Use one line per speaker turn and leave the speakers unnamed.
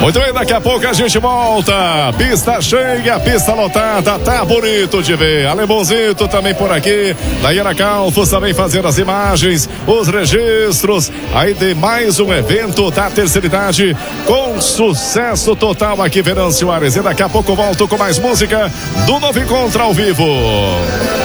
Muito bem, daqui a pouco a gente volta. Pista cheia, pista lotada, tá bonito de ver. Alemãozito também por aqui. Daiana Calfos também fazendo as imagens, os registros. Aí tem mais um evento da terceira idade com sucesso total aqui, Venâncio Ares. E daqui a pouco volto com mais música do Novo Encontro ao vivo.